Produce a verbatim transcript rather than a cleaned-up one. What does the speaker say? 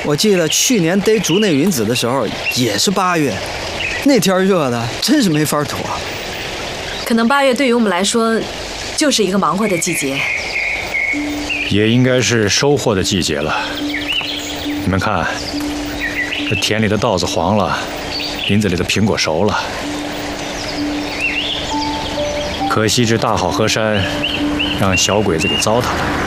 我记得去年逮竹内云子的时候也是八月，那天热的真是没法躲。 可能八月对于我们来说，就是一个忙活的季节， 也应该是收获的季节了。你们看，这田里的稻子黄了，林子里的苹果熟了。可惜这大好河山让小鬼子给糟蹋了。